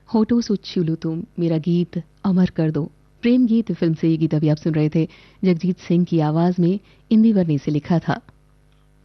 होठों से छू तुम मेरा गीत अमर कर दो। प्रेम गीत फिल्म से ये गीत अभी आप सुन रहे थे। जगजीत सिंह की आवाज में इंदिवर ने इसे लिखा था।